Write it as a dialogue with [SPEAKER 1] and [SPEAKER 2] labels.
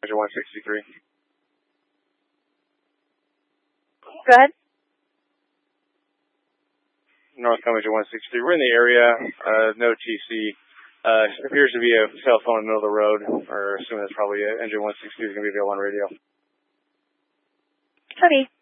[SPEAKER 1] Engine 163.
[SPEAKER 2] Go ahead.
[SPEAKER 1] North Engine 163. We're in the area. No TC. Appears to be a cell phone in the middle of the road, or assuming that's probably it. Engine 163 is going to be available on radio.
[SPEAKER 2] Copy.